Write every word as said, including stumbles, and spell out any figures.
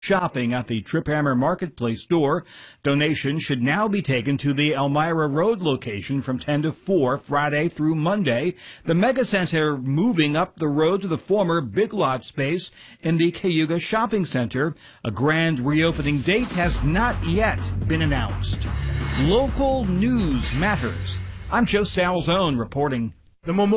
shopping at the Trip Hammer Marketplace store. Donations should now be taken to the Elmira Road location from ten to four Friday through Monday. The Mega Center moving up the road to the former Big Lot space in the Cayuga Shopping Center. A grand reopening date has not yet been announced. Local news matters. I'm Joe Salzone reporting. The Memorial